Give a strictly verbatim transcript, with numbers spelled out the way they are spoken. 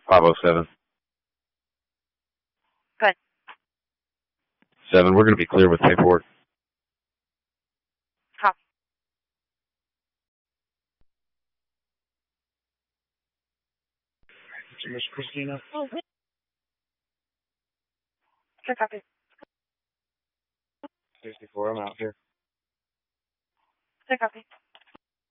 five oh seven. Good. seven, we're going to be clear with paperwork. Copy. Miss Christina? Good copy. sixty-four, I'm out here. Good copy.